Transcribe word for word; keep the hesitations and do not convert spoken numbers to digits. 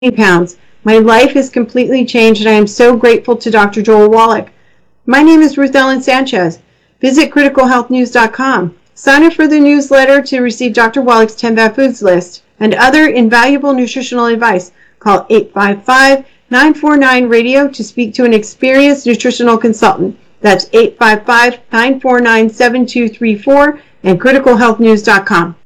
pounds. My life is completely changed, and I am so grateful to Doctor Joel Wallach. My name is Ruth Ellen Sanchez. Visit critical health news dot com. Sign up for the newsletter to receive Doctor Wallach's ten bad foods list and other invaluable nutritional advice. Call eight five five, nine four nine, radio to speak to an experienced nutritional consultant. That's eight five five, nine four nine, seven two three four and critical health news dot com.